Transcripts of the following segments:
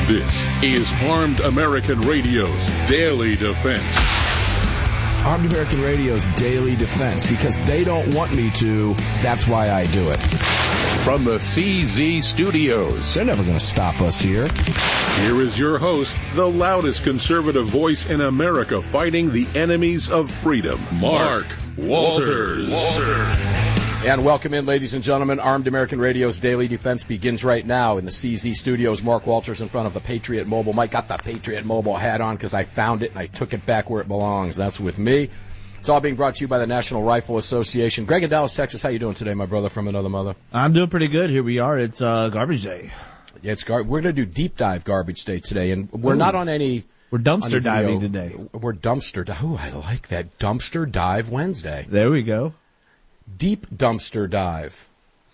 This is Armed American Radio's Daily Defense. Armed American Radio's Daily Defense. Because they don't want me to, that's why I do it. From the CZ Studios. They're never going to stop us here. Here is your host, the loudest conservative voice in America fighting the enemies of freedom, Mark Walters. And welcome in, ladies and gentlemen. Armed American Radio's Daily Defense begins right now in the CZ Studios. Mark Walters in front of the Patriot Mobile. Mike got the Patriot Mobile hat on because I found it and I took it back where it belongs. That's with me. It's all being brought to you by the National Rifle Association. Greg in Dallas, Texas, how you doing today, my brother from another mother? I'm doing pretty good. Here we are. It's garbage day. Yeah, we're going to do deep dive garbage day today, and we're not on any... We're dumpster diving today. We're dumpster dive. Oh, I like that. Dumpster Dive Wednesday. There we go. Deep dumpster dive.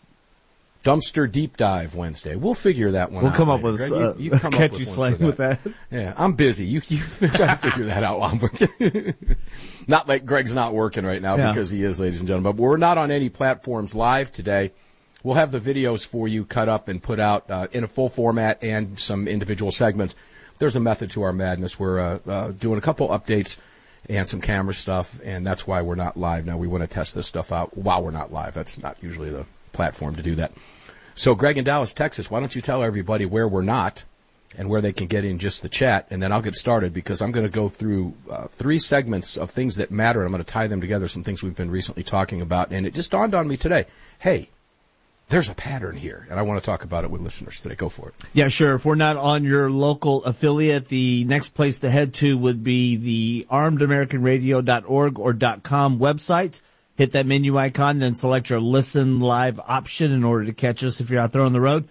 Dumpster deep dive Wednesday. We'll figure that one out. We'll come later. up with Greg, you come catchy up with slang with that. Yeah, I'm busy. You try to figure that out while I'm working. Not like Greg's not working right now because he is, ladies and gentlemen. But we're not on any platforms live today. We'll have the videos for you cut up and put out in a full format and some individual segments. There's a method to our madness. We're doing a couple updates and some camera stuff, and that's why we're not live now. We want to test this stuff out while we're not live. That's not usually the platform to do that. So, Greg in Dallas, Texas, why don't you tell everybody where we're not and where they can get in just the chat, and then I'll get started because I'm going to go through three segments of things that matter. I'm going to tie them together, some things we've been recently talking about, and it just dawned on me today, hey, there's a pattern here, and I want to talk about it with listeners today. Go for it. Yeah, sure. If we're not on your local affiliate, the next place to head to would be the armedamericanradio.org or .com website. Hit that menu icon, then select your listen live option in order to catch us if you're out there on the road.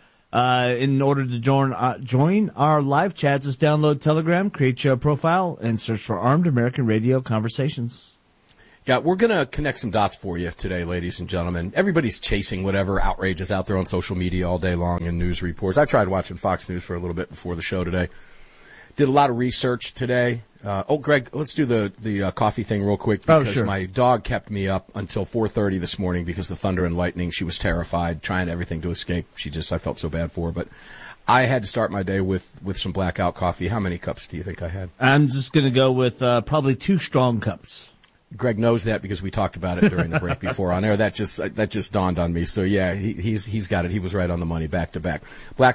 In order to join our live chat, just download Telegram, create your profile, and search for Armed American Radio Conversations. Yeah, we're going to connect some dots for you today, ladies and gentlemen. Everybody's chasing whatever outrage is out there on social media all day long in news reports. I tried watching Fox News for a little bit before the show today. Did a lot of research today. Greg, let's do the coffee thing real quick because my dog kept me up until 4:30 this morning because the thunder and lightning. She was terrified, trying everything to escape. I felt so bad for her, but I had to start my day with some blackout coffee. How many cups do you think I had? I'm just going to go with probably 2 strong cups. Greg knows that because we talked about it during the break before on air. That just dawned on me. So yeah, he's got it. He was right on the money back to back.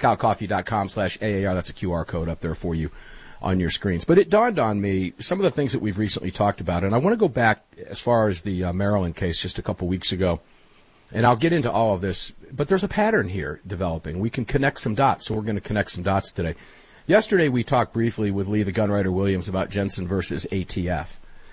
Blackoutcoffee.com/AAR. That's a QR code up there for you on your screens. But it dawned on me some of the things that we've recently talked about, and I want to go back as far as the Maryland case just a couple weeks ago, and I'll get into all of this. But there's a pattern here developing. We can connect some dots, so we're going to connect some dots today. Yesterday we talked briefly with Lee the Gunwriter Williams about Jensen versus ATF.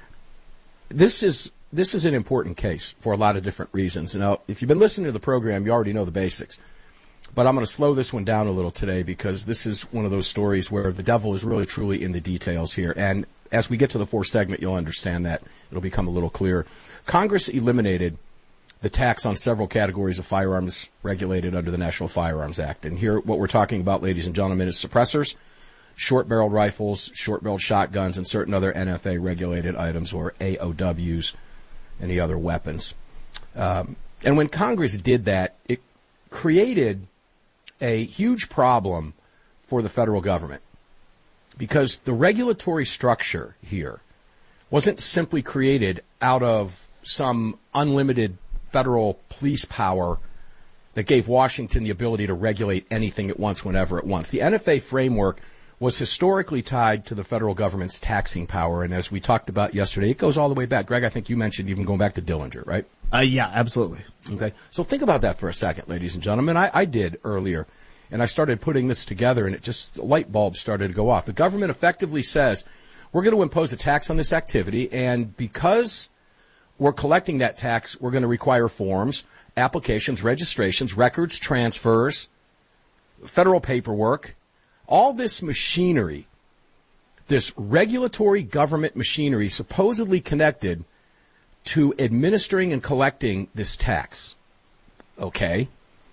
This is an important case for a lot of different reasons. Now, if you've been listening to the program, you already know the basics. But I'm going to slow this one down a little today because this is one of those stories where the devil is really, truly in the details here. And as we get to the fourth segment, you'll understand that. It'll become a little clearer. Congress eliminated the tax on several categories of firearms regulated under the National Firearms Act. And here, what we're talking about, ladies and gentlemen, is suppressors, short-barreled rifles, short-barreled shotguns, and certain other NFA-regulated items, or AOWs, any other weapons. And when Congress did that, it created a huge problem for the federal government because the regulatory structure here wasn't simply created out of some unlimited federal police power that gave Washington the ability to regulate anything at once, whenever it wants. The NFA framework was historically tied to the federal government's taxing power, and as we talked about yesterday, it goes all the way back. Greg, I think you mentioned even going back to Dillinger, right? Yeah, absolutely. Okay, so think about that for a second, ladies and gentlemen. I did earlier, and I started putting this together, and the light bulbs started to go off. The government effectively says, we're going to impose a tax on this activity, and because we're collecting that tax, we're going to require forms, applications, registrations, records, transfers, federal paperwork, all this machinery, this regulatory government machinery supposedly connected to administering and collecting this tax. Okay.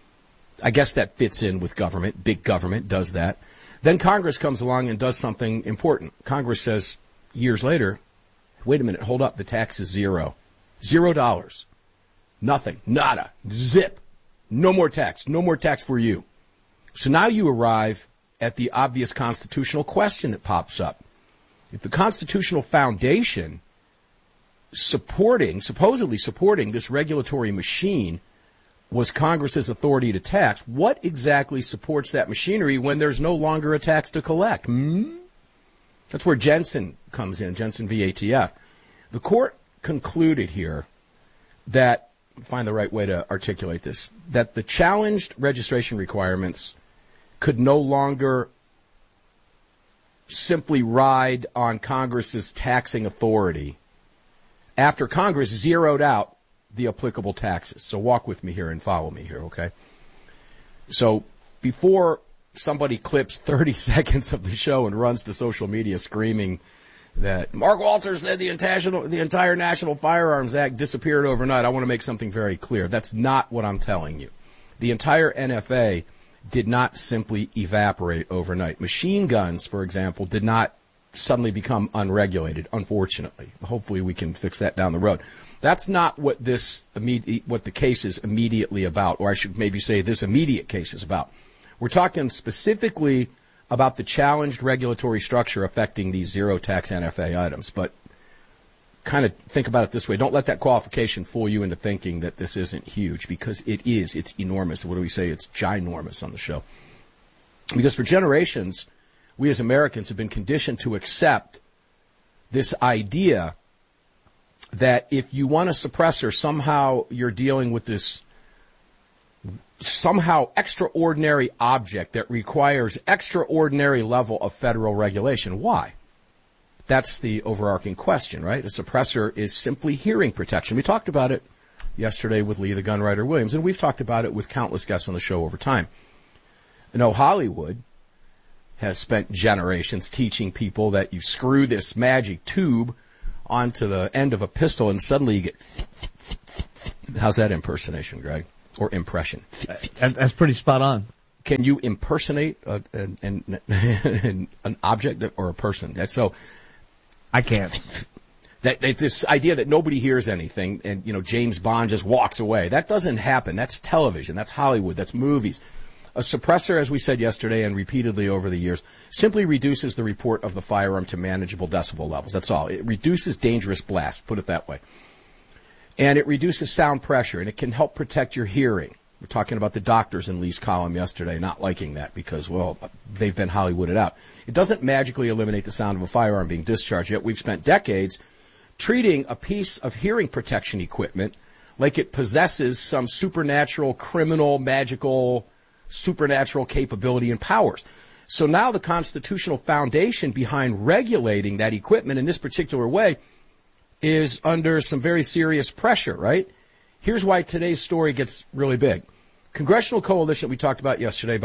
I guess that fits in with government. Big government does that. Then Congress comes along and does something important. Congress says years later, wait a minute, hold up, the tax is $0. $0. Nothing. Nada. Zip. No more tax. No more tax for you. So now you arrive at the obvious constitutional question that pops up. If the constitutional foundation supposedly supporting this regulatory machine was Congress's authority to tax, what exactly supports that machinery when there's no longer a tax to collect? That's where Jensen comes in, Jensen v. ATF. The court concluded here that, find the right way to articulate this, that the challenged registration requirements could no longer simply ride on Congress's taxing authority after Congress zeroed out the applicable taxes. So walk with me here and follow me here, okay? So before somebody clips 30 seconds of the show and runs to social media screaming that Mark Walters said the entire National Firearms Act disappeared overnight, I want to make something very clear. That's not what I'm telling you. The entire NFA did not simply evaporate overnight. Machine guns, for example, did not suddenly become unregulated, unfortunately. Hopefully we can fix that down the road. That's not what what the case is immediately about, or I should maybe say this immediate case is about. We're talking specifically about the challenged regulatory structure affecting these zero tax NFA items. But kind of think about it this way. Don't let that qualification fool you into thinking that this isn't huge, because it is. It's enormous. What do we say? It's ginormous on the show. Because for generations, we as Americans have been conditioned to accept this idea that if you want a suppressor, somehow you're dealing with this somehow extraordinary object that requires extraordinary level of federal regulation. Why? That's the overarching question, right? A suppressor is simply hearing protection. We talked about it yesterday with Lee the Gunwriter Williams, and we've talked about it with countless guests on the show over time. I know Hollywood has spent generations teaching people that you screw this magic tube onto the end of a pistol and suddenly you get... How's that impersonation, Greg? Or impression? That's pretty spot on. Can you impersonate an object or a person? That's so... I can't. That this idea that nobody hears anything and, James Bond just walks away. That doesn't happen. That's television. That's Hollywood. That's movies. A suppressor, as we said yesterday and repeatedly over the years, simply reduces the report of the firearm to manageable decibel levels. That's all. It reduces dangerous blasts, put it that way. And it reduces sound pressure, and it can help protect your hearing. We're talking about the doctors in Lee's column yesterday not liking that because, well, they've been Hollywooded out. It doesn't magically eliminate the sound of a firearm being discharged, yet we've spent decades treating a piece of hearing protection equipment like it possesses some supernatural, criminal, magical, supernatural capability and powers. So now the constitutional foundation behind regulating that equipment in this particular way is under some very serious pressure, right? Here's why today's story gets really big. Congressional coalition we talked about yesterday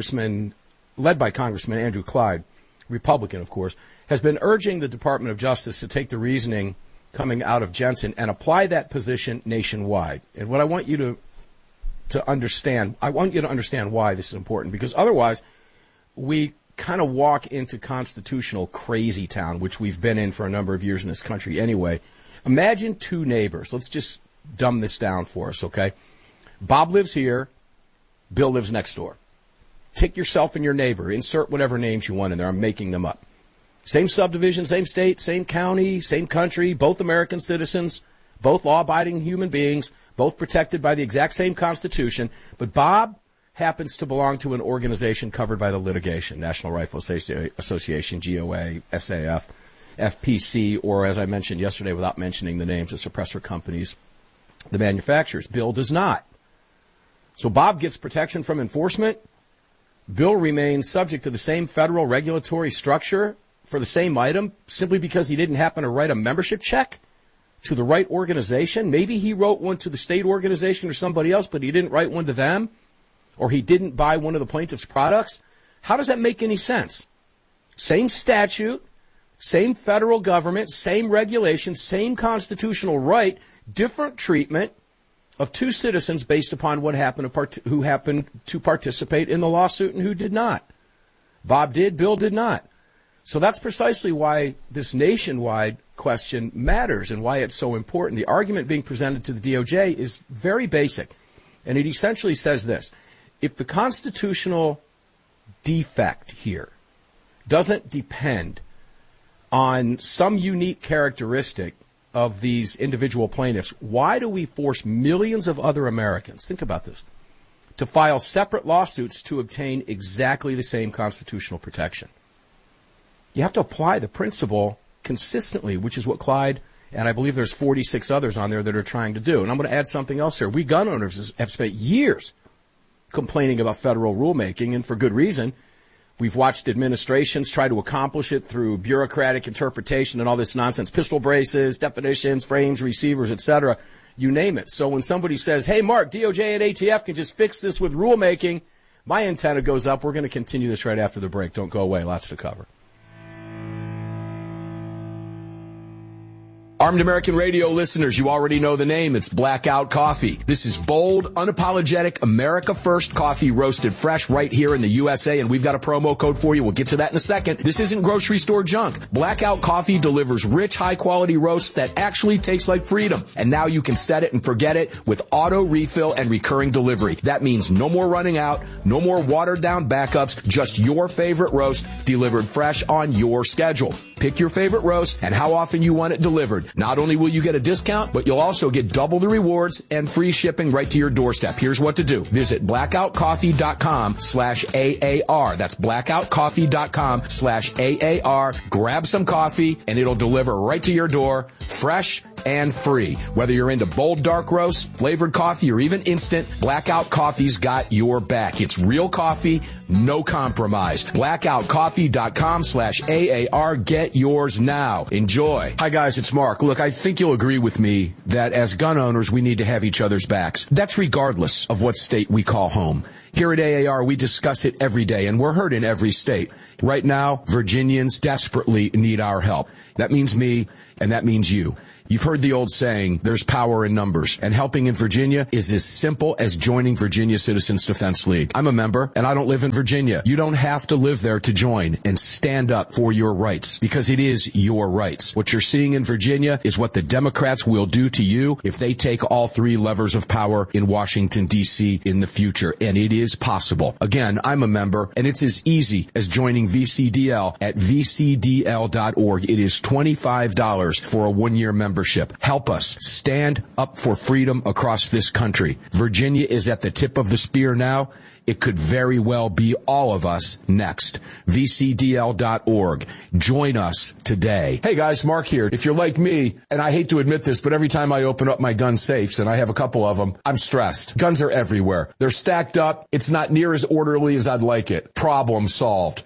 led by Congressman Andrew Clyde, Republican, of course, has been urging the Department of Justice to take the reasoning coming out of Jensen and apply that position nationwide. And what I want you to understand, I want you to understand why this is important, because otherwise we kind of walk into constitutional crazy town, which we've been in for a number of years in this country anyway. Imagine two neighbors. Let's just dumb this down for us, okay? Bob lives here. Bill lives next door. Take yourself and your neighbor. Insert whatever names you want in there. I'm making them up. Same subdivision, same state, same county, same country, both American citizens, both law-abiding human beings, both protected by the exact same Constitution. But Bob happens to belong to an organization covered by the litigation, National Rifle Association, GOA, SAF, FPC, or as I mentioned yesterday without mentioning the names of suppressor companies, the manufacturers. Bill does not. So Bob gets protection from enforcement. Bill remains subject to the same federal regulatory structure for the same item simply because he didn't happen to write a membership check to the right organization. Maybe he wrote one to the state organization or somebody else, but he didn't write one to them, or he didn't buy one of the plaintiff's products. How does that make any sense? Same statute, same federal government, same regulations, same constitutional right, different treatment of two citizens based upon what happened who happened to participate in the lawsuit and who did not. Bob did, Bill did not. So that's precisely why this nationwide question matters and why it's so important. The argument being presented to the DOJ is very basic, and it essentially says this. If the constitutional defect here doesn't depend on some unique characteristic of these individual plaintiffs, why do we force millions of other Americans, think about this, to file separate lawsuits to obtain exactly the same constitutional protection? You have to apply the principle consistently, which is what Clyde and I believe there's 46 others on there that are trying to do. And I'm going to add something else here. We gun owners have spent years complaining about federal rulemaking, and for good reason. We've watched administrations try to accomplish it through bureaucratic interpretation and all this nonsense, pistol braces, definitions, frames, receivers, etc. You name it. So when somebody says, hey, Mark, DOJ and ATF can just fix this with rulemaking, my antenna goes up. We're going to continue this right after the break. Don't go away. Lots to cover. Armed American Radio listeners, you already know the name. It's Blackout Coffee. This is bold, unapologetic, America First coffee roasted fresh right here in the USA, and we've got a promo code for you. We'll get to that in a second. This isn't grocery store junk. Blackout Coffee delivers rich, high-quality roasts that actually taste like freedom. And now you can set it and forget it with auto refill and recurring delivery. That means no more running out, no more watered-down backups, just your favorite roast delivered fresh on your schedule. Pick your favorite roast and how often you want it delivered. Not only will you get a discount, but you'll also get double the rewards and free shipping right to your doorstep. Here's what to do. Visit blackoutcoffee.com/AAR. That's blackoutcoffee.com/AAR. Grab some coffee and it'll deliver right to your door, fresh and free. Whether you're into bold dark roast, flavored coffee, or even instant, Blackout Coffee's got your back. It's real coffee, no compromise. Blackoutcoffee.com/AAR. Get yours now. Enjoy. Hi guys, it's Mark. Look, I think you'll agree with me that as gun owners, we need to have each other's backs. That's regardless of what state we call home. Here at AAR, we discuss it every day, and we're heard in every state. Right now, Virginians desperately need our help. That means me, and that means you. You've heard the old saying, there's power in numbers, and helping in Virginia is as simple as joining Virginia Citizens Defense League. I'm a member, and I don't live in Virginia. You don't have to live there to join and stand up for your rights, because it is your rights. What you're seeing in Virginia is what the Democrats will do to you if they take all three levers of power in Washington, D.C. in the future, and it is possible. Again, I'm a member, and it's as easy as joining VCDL at vcdl.org. It is $25 for a one-year membership. Help us stand up for freedom across this country. Virginia is at the tip of the spear now. It could very well be all of us next. VCDL.org. Join us today. Hey guys, Mark here. If you're like me, and I hate to admit this, but every time I open up my gun safes, and I have a couple of them, I'm stressed. Guns are everywhere. They're stacked up. It's not near as orderly as I'd like it. Problem solved.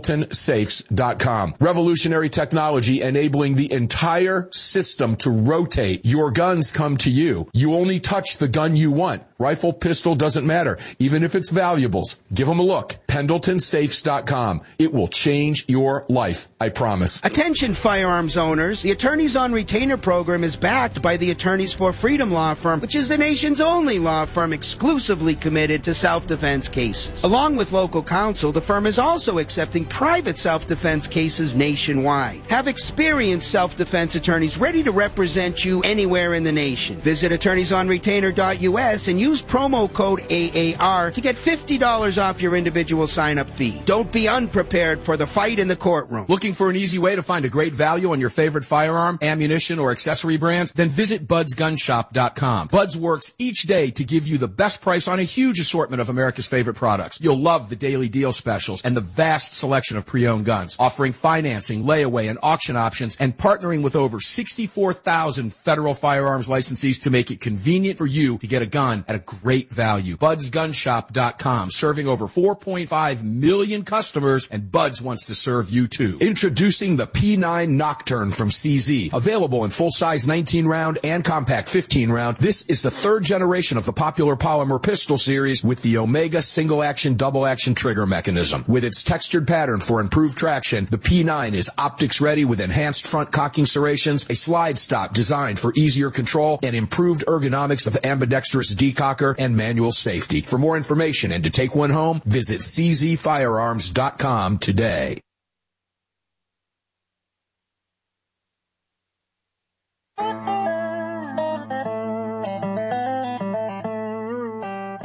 PendletonSafes.com. Revolutionary technology enabling the entire system to rotate. Your guns come to you. You only touch the gun you want. Rifle, pistol, doesn't matter. Even if it's valuables, give them a look. PendletonSafes.com. It will change your life, I promise. Attention firearms owners. The Attorneys on Retainer program is backed by the Attorneys for Freedom law firm, which is the nation's only law firm exclusively committed to self-defense cases. Along with local counsel, the firm is also accepting private self-defense cases nationwide. Have experienced self-defense attorneys ready to represent you anywhere in the nation. Visit attorneysonretainer.us and use promo code AAR to get $50 off your individual sign-up fee. Don't be unprepared for the fight in the courtroom. Looking for an easy way to find a great value on your favorite firearm, ammunition, or accessory brands? Then visit BudsGunShop.com. Buds works each day to give you the best price on a huge assortment of America's favorite products. You'll love the daily deal specials and the vast selection of pre-owned guns, offering financing, layaway, and auction options, and partnering with over 64,000 federal firearms licensees to make it convenient for you to get a gun at a great value. BudsGunShop.com, serving over 4.5 million customers, and Buds wants to serve you too. Introducing the P9 Nocturne from CZ. Available in full-size 19-round and compact 15-round, this is the third generation of the popular polymer pistol series with the Omega single-action, double-action trigger mechanism. With its textured pattern for improved traction, the P9 is optics-ready with enhanced front cocking serrations, a slide stop designed for easier control, and improved ergonomics of ambidextrous decocker and manual safety. For more information and to take one home, visit czfirearms.com today.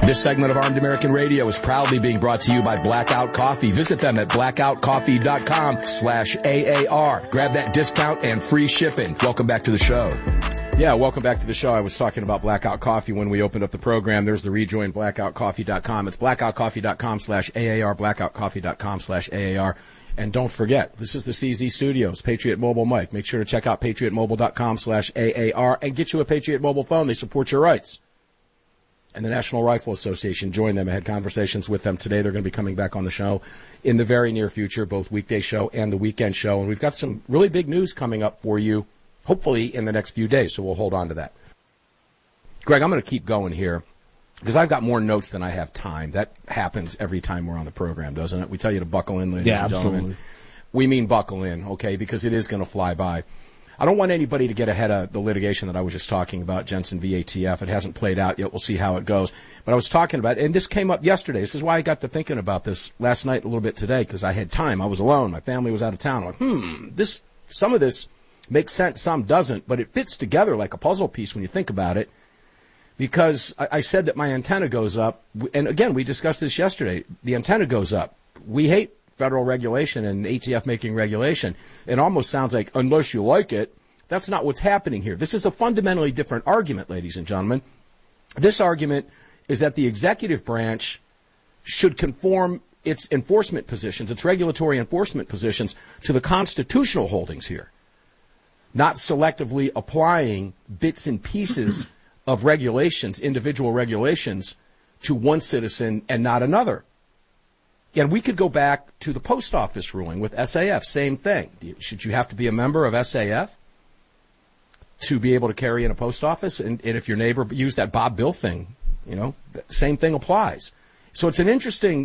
This segment of Armed American Radio is proudly being brought to you by Blackout Coffee. Visit them at blackoutcoffee.com/AAR. Grab that discount and free shipping. Welcome back to the show. Yeah, welcome back to the show. I was talking about Blackout Coffee when we opened up the program. There's the rejoin, blackoutcoffee.com. It's blackoutcoffee.com/AAR, blackoutcoffee.com/AAR. And don't forget, this is the CZ Studios, Patriot Mobile Mike. Make sure to check out patriotmobile.com/AAR and get you a Patriot Mobile phone. They support your rights. And the National Rifle Association, join them. I had conversations with them today. They're going to be coming back on the show in the very near future, both weekday show and the weekend show. And we've got some really big news coming up for you, hopefully in the next few days, so we'll hold on to that. Greg, I'm going to keep going here because I've got more notes than I have time. That happens every time we're on the program, doesn't it? We tell you to buckle in, ladies and gentlemen. Absolutely. We mean buckle in, okay, because it is going to fly by. I don't want anybody to get ahead of the litigation that I was just talking about, Jensen v. ATF. It hasn't played out yet. We'll see how it goes. But I was talking about, and this came up yesterday. This is why I got to thinking about this last night a little bit today, because I had time. I was alone. My family was out of town. I'm like, some of this makes sense, some doesn't, but it fits together like a puzzle piece when you think about it. Because I said that my antenna goes up, and again, we discussed this yesterday. The antenna goes up. We hate federal regulation and ATF making regulation. It almost sounds like, unless you like it, that's not what's happening here. This is a fundamentally different argument, ladies and gentlemen. This argument is that the executive branch should conform its enforcement positions, its regulatory enforcement positions, to the constitutional holdings here, not selectively applying bits and pieces of regulations, individual regulations, to one citizen and not another. And we could go back to the post office ruling with SAF, same thing. Should you have to be a member of SAF to be able to carry in a post office? And if your neighbor used that Bob Bill thing, same thing applies. So it's an interesting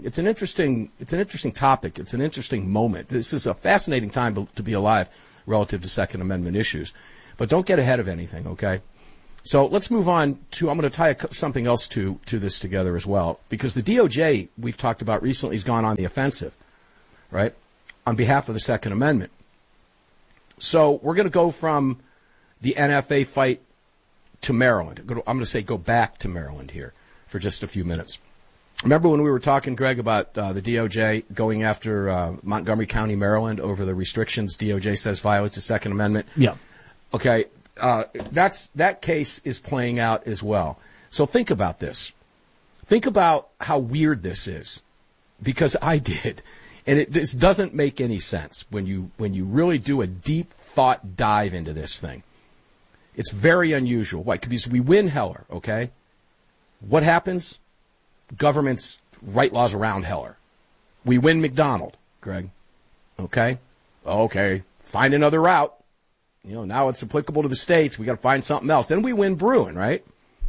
topic. It's an interesting moment. This is a fascinating time to be alive relative to Second Amendment issues. But don't get ahead of anything, okay? So let's move on to, I'm going to tie something else to this together as well, because the DOJ, we've talked about recently, has gone on the offensive, right, on behalf of the Second Amendment. So we're going to go from the NFA fight to Maryland. I'm going to say go back to Maryland here for just a few minutes. Remember when we were talking, Greg, about the DOJ going after Montgomery County, Maryland, over the restrictions DOJ says violates the Second Amendment? Yeah. Okay. That case is playing out as well. So think about this. Think about how weird this is, because I did, and this doesn't make any sense when you really do a deep thought dive into this thing. It's very unusual. Why? Because we win Heller. Okay, what happens? Governments write laws around Heller. We win McDonald, Greg. Okay, find another route. Now it's applicable to the states. We got to find something else. Then we win Bruin, right?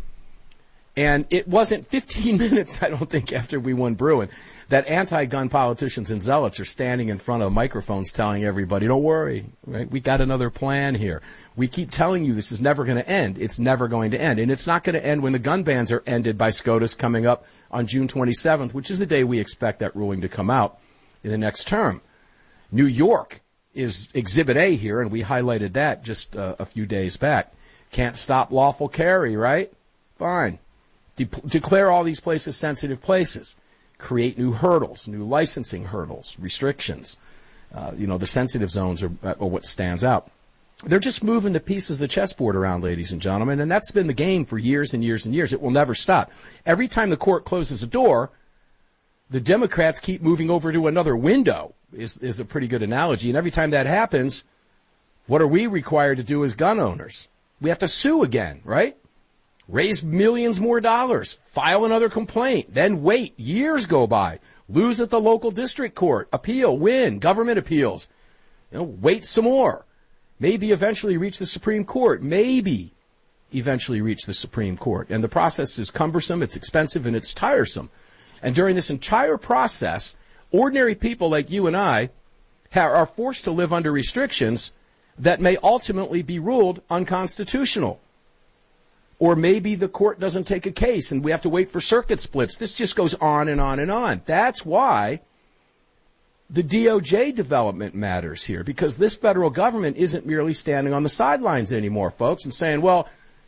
And it wasn't 15 minutes, I don't think, after we won Bruin, that anti-gun politicians and zealots are standing in front of microphones telling everybody, don't worry, right? We got another plan here. We keep telling you this is never going to end. It's never going to end. And it's not going to end when the gun bans are ended by SCOTUS coming up on June 27th, which is the day we expect that ruling to come out in the next term. New York is Exhibit A here, and we highlighted that just a few days back. Can't stop lawful carry, right? Fine. Declare all these places sensitive places. Create new hurdles, new licensing hurdles, restrictions. The sensitive zones are what stands out. They're just moving the pieces of the chessboard around, ladies and gentlemen, and that's been the game for years and years and years. It will never stop. Every time the court closes a door, the Democrats keep moving over to another window, is a pretty good analogy. And every time that happens, what are we required to do as gun owners? We have to sue again, right? Raise millions more dollars, file another complaint, then wait. Years go by. Lose at the local district court, appeal, win, government appeals. Wait some more. Maybe eventually reach the Supreme Court. Maybe eventually reach the Supreme Court. And the process is cumbersome, it's expensive, and it's tiresome. And during this entire process, ordinary people like you and I are forced to live under restrictions that may ultimately be ruled unconstitutional. Or maybe the court doesn't take a case and we have to wait for circuit splits. This just goes on and on and on. That's why the DOJ development matters here, because this federal government isn't merely standing on the sidelines anymore, folks, and saying, well,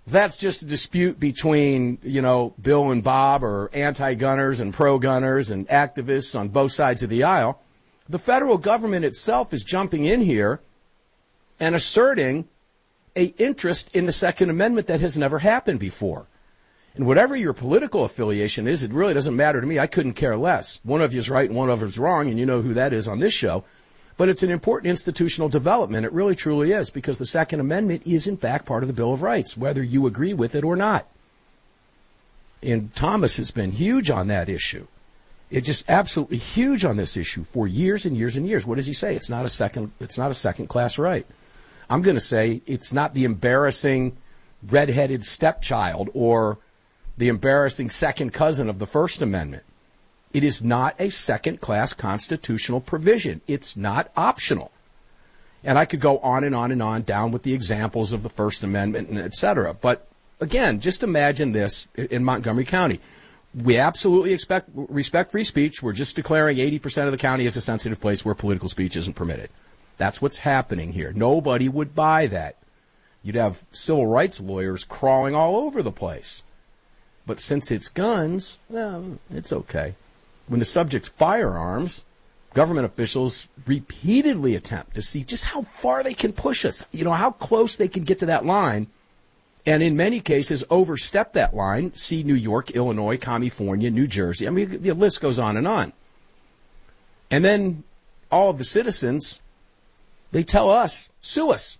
that's just a dispute between, Bill and Bob, or anti-gunners and pro-gunners and activists on both sides of the aisle. The federal government itself is jumping in here and asserting an interest in the Second Amendment that has never happened before. And whatever your political affiliation is, it really doesn't matter to me. I couldn't care less. One of you is right and one of you is wrong, and you know who that is on this show. But it's an important institutional development. It really, truly is, because the Second Amendment is, in fact, part of the Bill of Rights, whether you agree with it or not. And Thomas has been huge on that issue. It's just absolutely huge on this issue for years and years and years. What does he say? It's not a second-class right. I'm going to say it's not the embarrassing red-headed stepchild or the embarrassing second cousin of the First Amendment. It is not a second-class constitutional provision. It's not optional. And I could go on and on and on down with the examples of the First Amendment and et cetera. But again, just imagine this in Montgomery County. We absolutely respect free speech. We're just declaring 80% of the county as a sensitive place where political speech isn't permitted. That's what's happening here. Nobody would buy that. You'd have civil rights lawyers crawling all over the place. But since it's guns, well, it's okay. When the subject's firearms, government officials repeatedly attempt to see just how far they can push us, how close they can get to that line, and in many cases overstep that line. See New York, Illinois, California, New Jersey. I mean, the list goes on. And then all of the citizens, they tell us, sue us.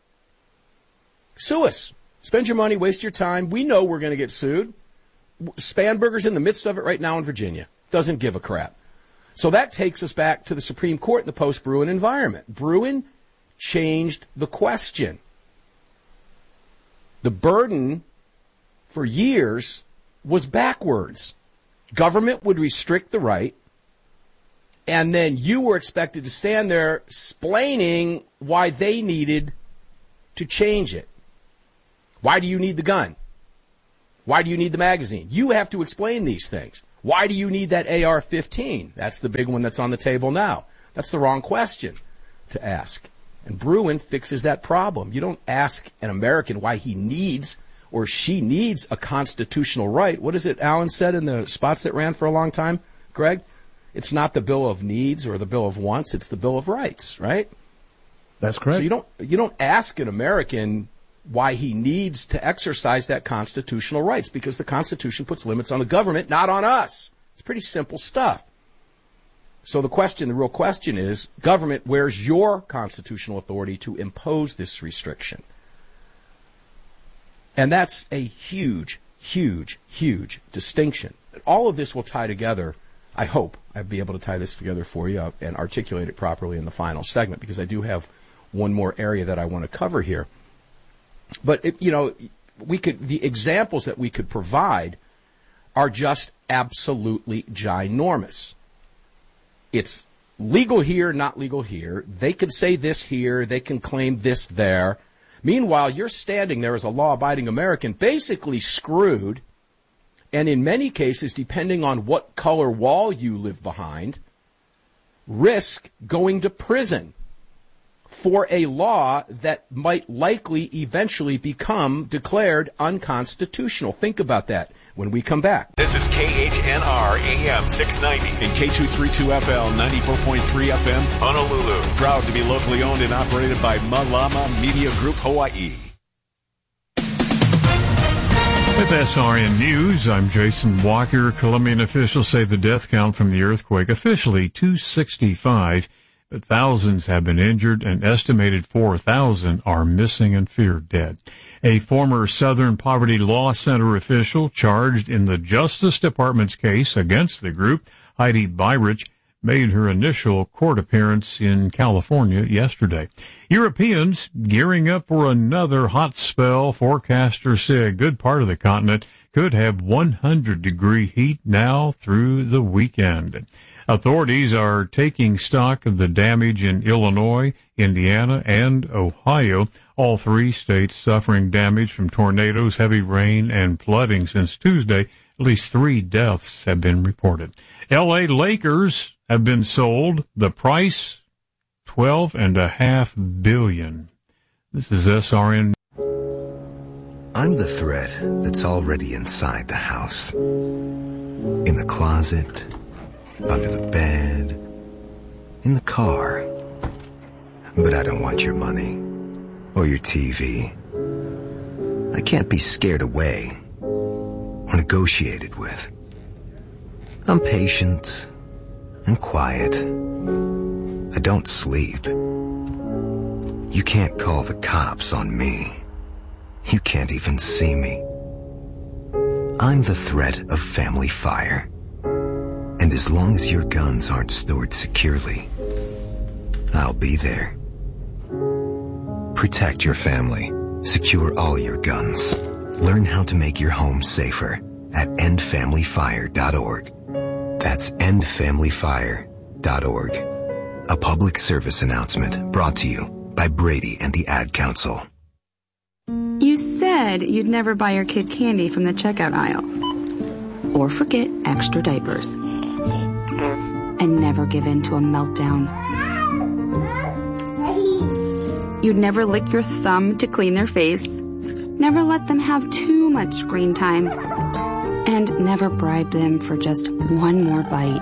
Sue us. Spend your money, waste your time. We know we're going to get sued. Spanberger's in the midst of it right now in Virginia. Doesn't give a crap. So that takes us back to the Supreme Court in the post-Bruen environment. Bruen changed the question. The burden for years was backwards. Government would restrict the right, and then you were expected to stand there explaining why they needed to change it. Why do you need the gun? Why do you need the magazine? You have to explain these things. Why do you need that AR-15? That's the big one that's on the table now. That's the wrong question to ask. And Bruen fixes that problem. You don't ask an American why he needs or she needs a constitutional right. What is it Alan said in the spots that ran for a long time, Greg? It's not the Bill of Needs or the Bill of Wants. It's the Bill of Rights, right? That's correct. So you don't ask an American why he needs to exercise that constitutional rights, because the Constitution puts limits on the government, not on us. It's pretty simple stuff. So the real question is, government, where's your constitutional authority to impose this restriction? And that's a huge, huge, huge distinction. All of this will tie together. I hope I'll be able to tie this together for you and articulate it properly in the final segment, because I do have one more area that I want to cover here. But, the examples that we could provide are just absolutely ginormous. It's legal here, not legal here. They can say this here. They can claim this there. Meanwhile, you're standing there as a law-abiding American, basically screwed, and in many cases, depending on what color wall you live behind, risk going to prison for a law that might likely eventually become declared unconstitutional. Think about that when we come back. This is KHNR AM 690 and K232FL 94.3 FM, Honolulu. Proud to be locally owned and operated by Malama Media Group Hawaii. With SRN News, I'm Jason Walker. Colombian officials say the death count from the earthquake officially 265. But thousands have been injured, and estimated 4,000 are missing and feared dead. A former Southern Poverty Law Center official charged in the Justice Department's case against the group, Heidi Beirich, made her initial court appearance in California yesterday. Europeans gearing up for another hot spell. Forecasters say a good part of the continent could have 100-degree heat now through the weekend. Authorities are taking stock of the damage in Illinois, Indiana, and Ohio, all three states suffering damage from tornadoes, heavy rain, and flooding since Tuesday. At least 3 deaths have been reported. L.A. Lakers have been sold. The price, $12.5 billion. This is SRN. I'm the threat that's already inside the house. In the closet, under the bed, in the car. But I don't want your money or your TV. I can't be scared away or negotiated with. I'm patient and quiet. I don't sleep. You can't call the cops on me. You can't even see me. I'm the threat of family fire. And as long as your guns aren't stored securely, I'll be there. Protect your family. Secure all your guns. Learn how to make your home safer at endfamilyfire.org. That's endfamilyfire.org. A public service announcement brought to you by Brady and the Ad Council. You said you'd never buy your kid candy from the checkout aisle. Or forget extra diapers. And never give in to a meltdown. You'd never lick your thumb to clean their face. Never let them have too much screen time. And never bribe them for just one more bite.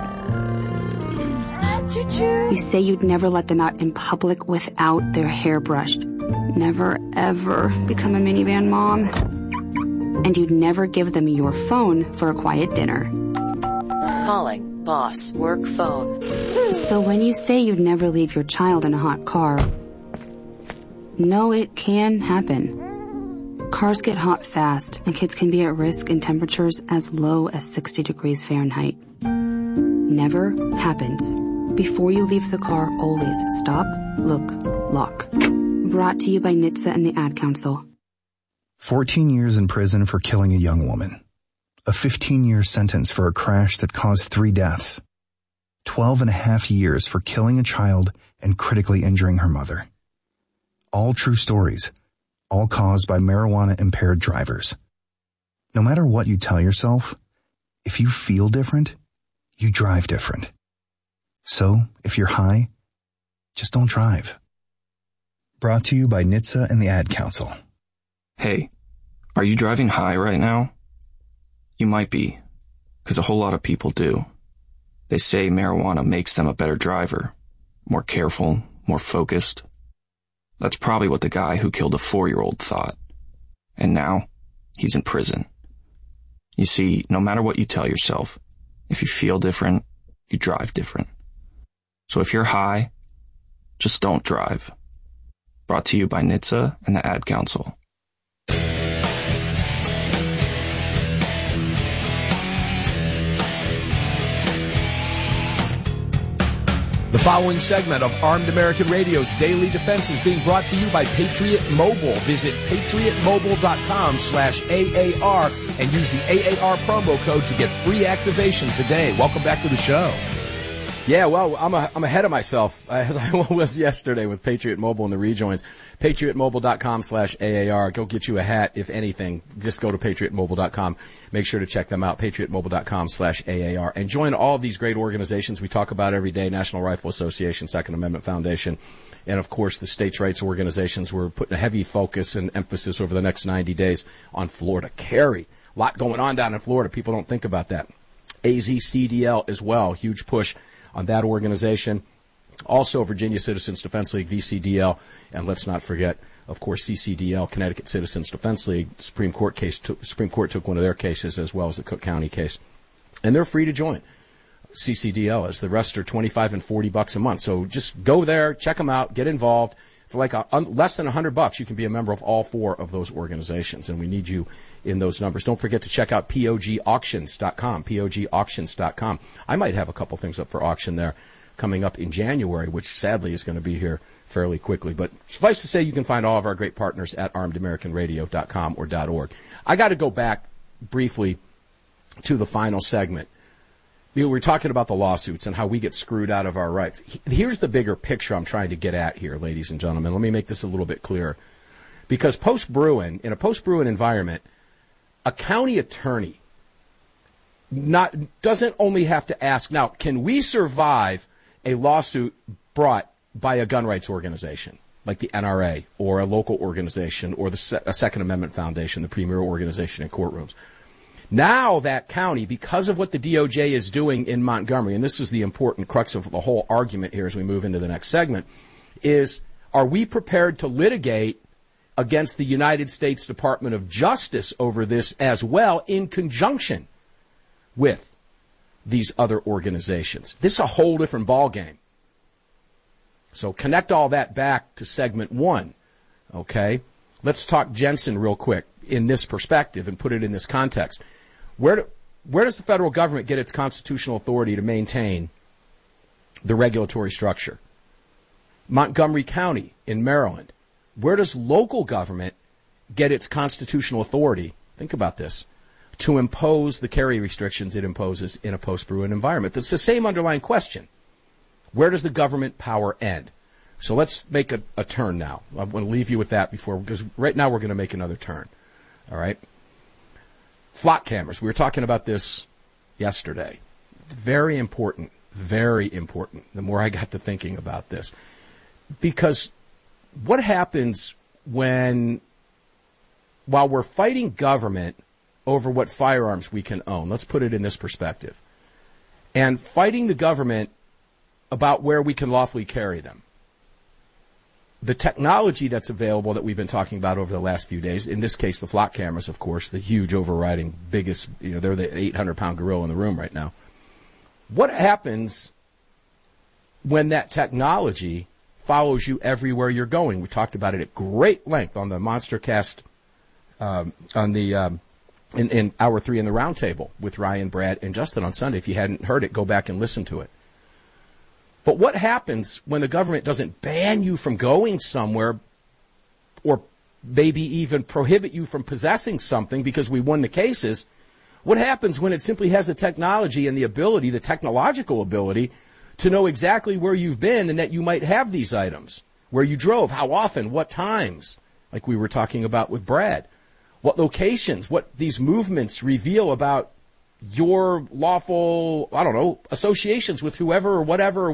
You say you'd never let them out in public without their hair brushed. Never, ever become a minivan mom. And you'd never give them your phone for a quiet dinner. Calling boss work phone. So when you say you'd never leave your child in a hot car, no, it can happen. Cars get hot fast, and kids can be at risk in temperatures as low as 60 degrees Fahrenheit. Never happens. Before you leave the car, always stop, look, lock. Brought to you by NHTSA and the Ad Council. 14 years in prison for killing a young woman. A 15-year sentence for a crash that caused 3 deaths. 12.5 years for killing a child and critically injuring her mother. All true stories, all caused by marijuana-impaired drivers. No matter what you tell yourself, if you feel different, you drive different. So, if you're high, just don't drive. Brought to you by NHTSA and the Ad Council. Hey, are you driving high right now? You might be, because a whole lot of people do. They say marijuana makes them a better driver, more careful, more focused. That's probably what the guy who killed a 4-year-old thought. And now, he's in prison. You see, no matter what you tell yourself, if you feel different, you drive different. So if you're high, just don't drive. Brought to you by NHTSA and the Ad Council. The following segment of Armed American Radio's Daily Defense is being brought to you by Patriot Mobile. Visit patriotmobile.com/AAR and use the AAR promo code to get free activation today. Welcome back to the show. Yeah, well, I'm ahead of myself, as I was yesterday with Patriot Mobile and the rejoins. PatriotMobile.com/AAR. Go get you a hat, if anything. Just go to PatriotMobile.com. Make sure to check them out, PatriotMobile.com/AAR. And join all of these great organizations we talk about every day, National Rifle Association, Second Amendment Foundation, and, of course, the states' rights organizations. We're putting a heavy focus and emphasis over the next 90 days on Florida. Carry. A lot going on down in Florida. People don't think about that. AZCDL as well. Huge push on that organization. Also, Virginia Citizens Defense League, VCDL, and let's not forget, of course, CCDL, Connecticut Citizens Defense League. Supreme Court took one of their cases, as well as the Cook County case, and they're free to join CCDL, as the rest are $25 and $40 a month. So just go there, check them out, get involved. For like less than $100, you can be a member of all 4 of those organizations, and we need you in those numbers. Don't forget to check out POGauctions.com, POGauctions.com. I might have a couple things up for auction there coming up in January, which sadly is going to be here fairly quickly. But suffice to say, you can find all of our great partners at armedamericanradio.com or .org. I got to go back briefly to the final segment. We were talking about the lawsuits and how we get screwed out of our rights. Here's the bigger picture I'm trying to get at here, ladies and gentlemen. Let me make this a little bit clearer. Because in a post-Bruen environment, a county attorney doesn't only have to ask, now, can we survive a lawsuit brought by a gun rights organization? like the NRA or a local organization or a Second Amendment Foundation, the premier organization in courtrooms. Now that county, because of what the DOJ is doing in Montgomery, and this is the important crux of the whole argument here as we move into the next segment, is are we prepared to litigate against the United States Department of Justice over this as well in conjunction with these other organizations? This is a whole different ballgame. So connect all that back to segment 1, okay? Let's talk Jensen real quick in this perspective and put it in this context. Where does the federal government get its constitutional authority to maintain the regulatory structure? Montgomery County in Maryland. Where does local government get its constitutional authority, think about this, to impose the carry restrictions it imposes in a post-Bruen environment? It's the same underlying question. Where does the government power end? So let's make a turn now. I'm going to leave you with that because right now we're going to make another turn. All right? Flock cameras. We were talking about this yesterday. It's very important, the more I got to thinking about this. Because what happens while we're fighting government over what firearms we can own? Let's put it in this perspective. And fighting the government about where we can lawfully carry them. The technology that's available that we've been talking about over the last few days, in this case the flock cameras, of course, the huge overriding biggest, they're the 800-pound gorilla in the room right now. What happens when that technology follows you everywhere you're going? We talked about it at great length on the Monstercast, in Hour 3 in the Roundtable with Ryan, Brad, and Justin on Sunday. If you hadn't heard it, go back and listen to it. But what happens when the government doesn't ban you from going somewhere or maybe even prohibit you from possessing something because we won the cases? What happens when it simply has the technology and the ability, the technological ability, to know exactly where you've been and that you might have these items, where you drove, how often, what times, like we were talking about with Brad, what locations, what these movements reveal about your lawful, associations with whoever or whatever